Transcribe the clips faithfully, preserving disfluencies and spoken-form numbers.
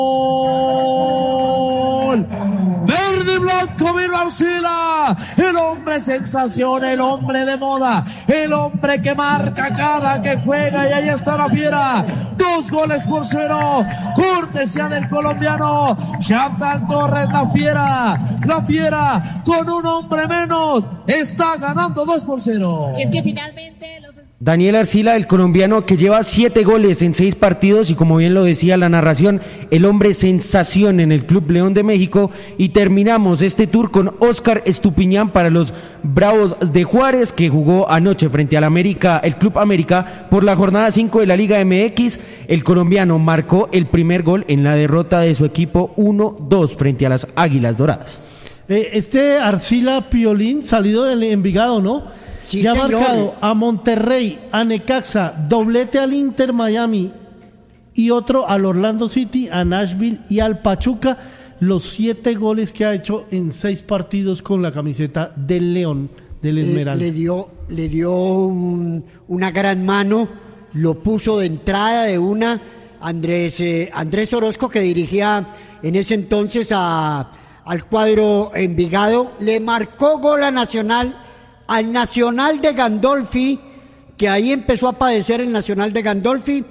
Verde y blanco, Miro Arcila, el hombre sensación, el hombre de moda, el hombre que marca cada que juega, y ahí está la fiera, dos goles por cero, cortesía del colombiano Chantal Torres. La fiera, la fiera con un hombre menos está ganando dos por cero. Y es que finalmente los... Daniel Arcila, el colombiano que lleva siete goles en seis partidos y, como bien lo decía la narración, el hombre sensación en el Club León de México. Y terminamos este tour con Oscar Estupiñán para los Bravos de Juárez, que jugó anoche frente al América, el Club América, por la jornada cinco de la Liga M X. El colombiano marcó el primer gol en la derrota de su equipo uno dos frente a las Águilas Doradas. Eh, este Arcila Piolín, salido del Envigado, ¿no? Sí, ya ha señor. marcado a Monterrey, a Necaxa, doblete al Inter Miami y otro al Orlando City, a Nashville y al Pachuca. Los siete goles que ha hecho en seis partidos con la camiseta del León, del Esmeralda. Le, le dio, le dio un, una gran mano, lo puso de entrada de una. Andrés, eh, Andrés Orozco, que dirigía en ese entonces a, al cuadro Envigado, le marcó gol a Nacional. Al Nacional de Gandolfi, que ahí empezó a padecer el Nacional de Gandolfi,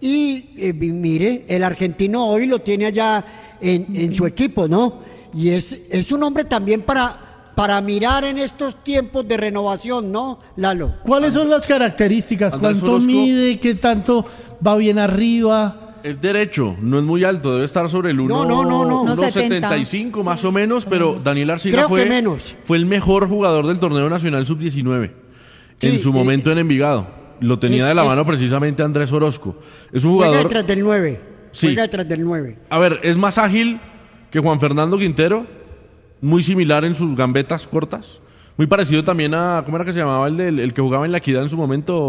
y eh, mire, el argentino hoy lo tiene allá en, en su equipo, ¿no? Y es, es un hombre también para, para mirar en estos tiempos de renovación, ¿no, Lalo? ¿Cuáles son las características? Andrés ¿Cuánto Orozco mide? ¿Qué tanto va bien arriba? Es derecho, no es muy alto, debe estar sobre el uno, No, no, no, no. uno setenta y cinco más o menos, pero Daniel Arcila Creo fue, que menos. fue el mejor jugador del torneo nacional sub diecinueve Sí, en su eh, momento en Envigado. Lo tenía es- de la es- mano precisamente Andrés Orozco. Es un Juega jugador, detrás del nueve. Sí. Juega detrás del nueve. a ver, es más ágil que Juan Fernando Quintero, muy similar en sus gambetas cortas, muy parecido también a, ¿cómo era que se llamaba el, del, el que jugaba en la Equidad en su momento?